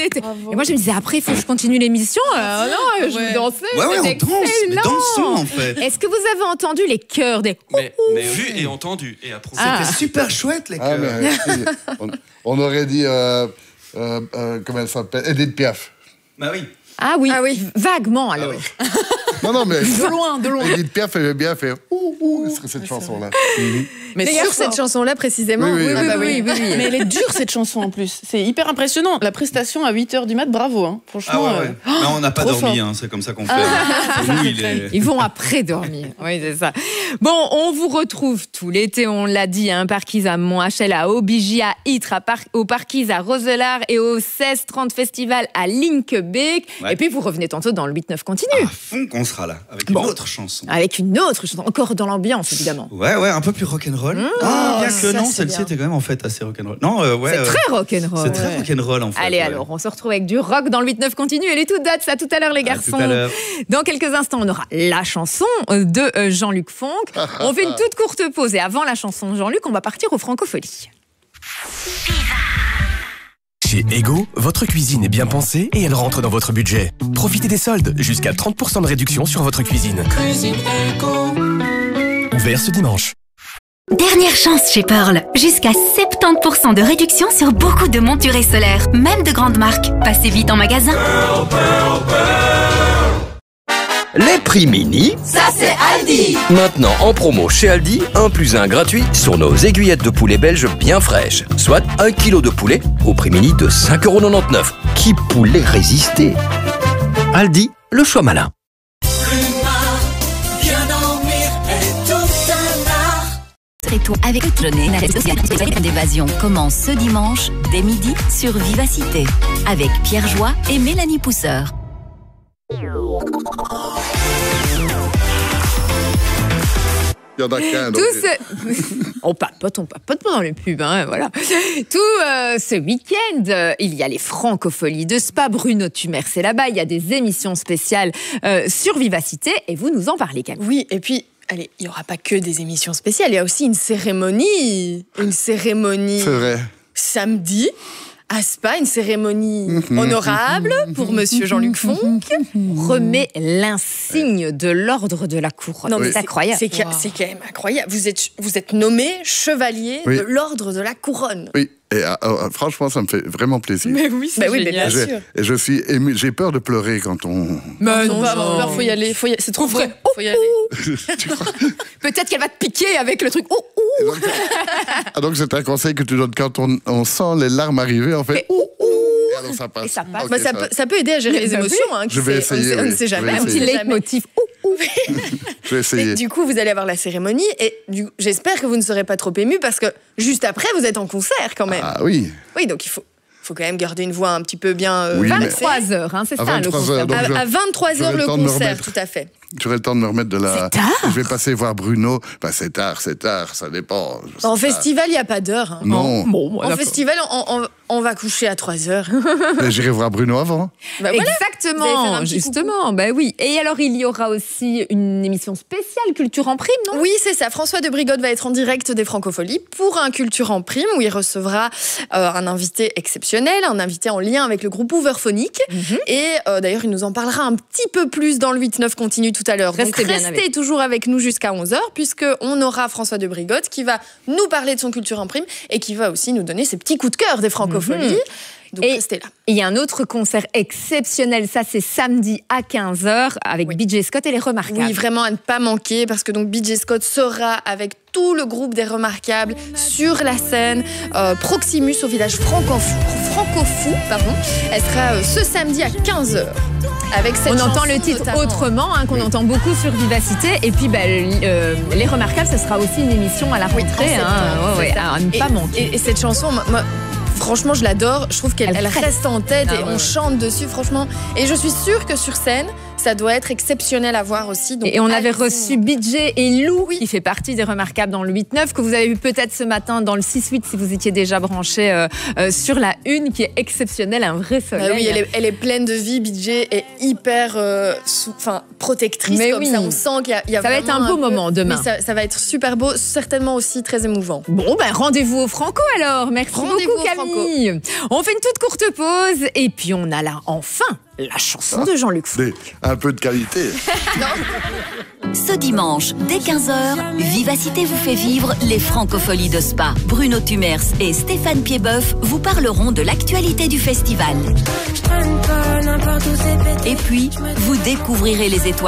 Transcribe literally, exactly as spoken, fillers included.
était... Et moi, je me disais, après, il faut que je continue l'émission. Euh, non, je ouais. dansais. Ouais, ouais, on c'était danse. Mais excellent. dansons, en fait. Est-ce que vous avez entendu les chœurs des... Mais, mais vu et entendu et approuvé. Ah. C'était super chouette, les Ah, chœurs. mais, si, on, on aurait dit, euh, euh, euh, comment elle s'appelle, Edith Piaf. Bah oui. Ah oui, Ah oui. vaguement alors. Ah Non, non, mais De loin, de loin. Edith Piaf avait bien fait ouh, ouh, sur cette chanson-là. Mhm. Mais D'ailleurs, sur cette chanson-là précisément. Oui, oui, Oui, Ah oui, bah oui, oui, oui. Mais elle est dure cette chanson en plus. C'est hyper impressionnant. La prestation à huit heures du mat, bravo. Hein. Ah Franchement. ouais, ouais. euh, Mais on n'a pas trop dormi, fort. hein, c'est comme ça qu'on fait. Pour nous, il est... Ils vont après dormir. Oui, c'est ça. Bon, on vous retrouve tout l'été, on l'a dit, hein, Parquise à Monthachel, à Aubigny, à Ytre, à Par- au Parquise à Roselard et au seize trente Festival à Linkebeek. Ouais. Et puis vous revenez tantôt dans le huit neuf continue. À fond qu'on sera là, avec Bon. une autre chanson. Avec une autre chanson, encore dans l'ambiance évidemment. Ouais, ouais, un peu plus rock'n'roll. Ah, bien que ça, non, c'est celle-ci bien. était quand même en fait assez rock'n'roll. Non, euh, ouais. C'est euh, très rock'n'roll. C'est très Ouais. rock'n'roll en fait. Allez ouais. alors, on se retrouve avec du rock dans le huit neuf continue. Elle est toute date, ça à tout à l'heure les À garçons. tout à l'heure. Dans quelques instants, on aura la chanson de euh, Jean-Luc Fonck. On fait une toute courte pause et avant la chanson de Jean-Luc, on va partir au Francofolie. Chez Ego, votre cuisine est bien pensée et elle rentre dans votre budget. Profitez des soldes, jusqu'à trente pour cent de réduction sur votre cuisine. Cuisine Ego. Ouvert ce dimanche. Dernière chance chez Pearl. Jusqu'à soixante-dix pour cent de réduction sur beaucoup de montures solaires, même de grandes marques. Passez vite en magasin. Pearl, Pearl, Pearl. Les prix mini, ça c'est Aldi. Maintenant en promo chez Aldi, un plus un gratuit sur nos aiguillettes de poulet belges bien fraîches. Soit un kilo de poulet au prix mini de cinq euros quatre-vingt-dix-neuf. Qui pourrait résister? Aldi, le choix malin. Bien dormir est tout un art. Trétour avec le d'évasion commence ce dimanche dès midi sur Vivacité avec Pierre Joie et Mélanie Pousseur. Il y en a qu'un. donc. Tout ce... on papote, on papote pendant les pubs, hein, voilà. Tout euh, ce week-end, euh, il y a les Francopholies de Spa. Bruno Tumer, c'est là-bas. Il y a des émissions spéciales euh, sur Vivacité et vous nous en parlez, Camille. Oui, et puis, allez, il n'y aura pas que des émissions spéciales, il y a aussi une cérémonie. Une cérémonie C'est vrai. samedi. À Spa, une cérémonie honorable pour Monsieur Jean-Luc Fonck. On remet l'insigne de l'ordre de la couronne. Non, mais c'est incroyable. C'est, c'est, c'est quand même incroyable. Vous êtes, vous êtes nommé chevalier Oui. de l'ordre de la couronne. Oui, et euh, euh, franchement, ça me fait vraiment plaisir. Mais oui, c'est bah oui, mais bien Je- sûr. Et je suis ému. J'ai peur de pleurer quand on. Mais non, pas avoir peur, faut y aller. Faut y... C'est trop vrai. Faut y aller. Tu crois Peut-être qu'elle va te piquer avec le truc. Oh, oh. Et donc, ah, donc c'est un conseil que tu donnes quand on, on sent les larmes arriver, en fait. Et ouh, ouh. Et alors ça passe. Et ça passe. Ok, Bah, ça, ça peut, va. ça peut aider à gérer les Bah oui. émotions. Hein, qui Je vais sait- on ne essayer, sait- On ne oui. sait Je jamais. vais Un petit essayer. leitmotiv. Ouh, ouh. Je vais essayer. Mais du coup, vous allez avoir la cérémonie et du, j'espère que vous ne serez pas trop ému parce que juste après, vous êtes en concert quand même. Ah oui. Oui, donc il faut, faut quand même garder une voix un petit peu bien. Euh, Oui, mais- relaxée. vingt-trois heures, hein, c'est À ça le vingt-trois heures, concert. donc je- À, à vingt-trois heures j'aurai le le temps de me concert, remettre. tout à fait. J'aurai le temps de me remettre de la. C'est tard. Je vais passer voir Bruno. Bah, c'est tard, c'est tard, ça dépend. Je sais En pas. festival, il n'y a pas d'heure. hein. Non. Bon, En d'accord. festival, on, on- on va coucher à trois heures. Mais j'irai voir Bruno avant. Bah voilà. Vous allez faire Exactement, un petit justement, bah oui. Et alors, il y aura aussi une émission spéciale Culture en prime, non? Oui, c'est ça. François de Brigode va être en direct des Francopholies pour un Culture en prime où il recevra euh, un invité exceptionnel, un invité en lien avec le groupe Hooverphonique. Mhm. Et euh, d'ailleurs, il nous en parlera un petit peu plus dans le huit neuf continue tout à l'heure. Restez Donc bien restez avec. toujours avec nous jusqu'à onze heures puisqu'on aura François de Brigode qui va nous parler de son Culture en prime et qui va aussi nous donner ses petits coups de cœur des Francopholies. Mhm. Donc Et- restez là. Et il y a un autre concert exceptionnel, ça c'est samedi à quinze heures avec Oui. B J Scott et les Remarquables. Oui, vraiment à ne pas manquer parce que donc B J Scott sera avec tout le groupe des Remarquables sur la scène euh, Proximus au village Francofou. Francofou pardon. Elle sera euh, ce samedi à quinze heures. Avec cette On entend chanson le titre notamment. autrement, hein, qu'on entend beaucoup sur Vivacité. Et puis, bah, euh, Les Remarquables, ce sera aussi une émission à la Oui, rentrée. en septembre, hein, ouais, c'est ouais, ça. à ne Et- pas manquer. Et, et cette chanson, moi, moi, franchement, je l'adore. Je trouve qu'elle Elle elle reste. reste en tête Ah et ouais, on ouais. chante dessus, franchement. Et je suis sûre que sur scène, ça doit être exceptionnel à voir aussi. Donc, et on avait allez-y. reçu B J et Lou, oui. qui fait partie des Remarquables dans le huit neuf, que vous avez vu peut-être ce matin dans le six huit si vous étiez déjà branché euh, euh, sur la une, qui est exceptionnelle, un vrai soleil. Bah oui, elle est, elle est pleine de vie. B J est hyper euh, sous, protectrice, Mais comme oui. ça. On sent qu'il y a, il y a ça va être un beau peu, moment demain. Oui, ça, ça va être super beau, certainement aussi très émouvant. Bon, ben rendez-vous au Franco alors. Merci Rendez-vous beaucoup au Camille. On fait une toute courte pause et puis on a là enfin la chanson Ah, de Jean-Luc Fou. des- Un peu de qualité. Ce dimanche, dès quinze heures, Vivacité vous fait vivre les Francopholies de Spa. Bruno Tumers et Stéphane Piedboeuf vous parleront de l'actualité du festival. Et puis, vous découvrirez les étoiles